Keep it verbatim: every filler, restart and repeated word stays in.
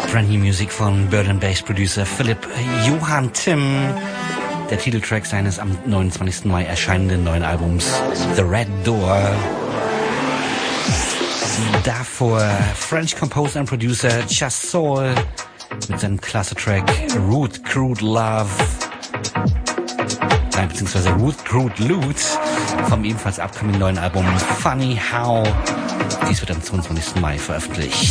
Brand New Music von Berlin Bass Producer Philipp Johann Timm. Der Titeltrack seines am neunundzwanzigsten Mai erscheinenden neuen Albums The Red Door. Davor French Composer and Producer Just Soul mit seinem klasse Track Root Crude Love. Nein, beziehungsweise Root Crude Loot vom ebenfalls upcoming neuen Album Funny How. Dies wird am zweiundzwanzigsten Mai veröffentlicht.